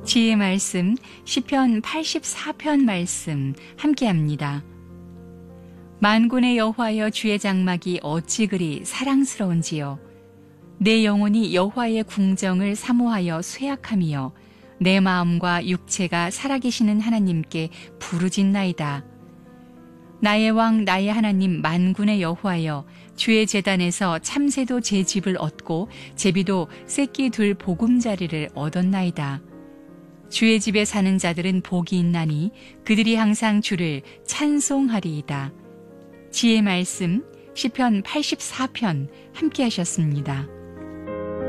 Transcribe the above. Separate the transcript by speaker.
Speaker 1: 지혜의 말씀 시편 84편 말씀 함께합니다. 만군의 여호와여, 주의 장막이 어찌 그리 사랑스러운지요. 내 영혼이 여호와의 궁정을 사모하여 쇠약함이요, 내 마음과 육체가 살아계시는 하나님께 부르짖나이다. 나의 왕 나의 하나님 만군의 여호와여, 주의 제단에서 참새도 제 집을 얻고 제비도 새끼 둘 보금자리를 얻었나이다. 주의 집에 사는 자들은 복이 있나니 그들이 항상 주를 찬송하리이다. 지혜의 말씀 시편 84편 함께 하셨습니다.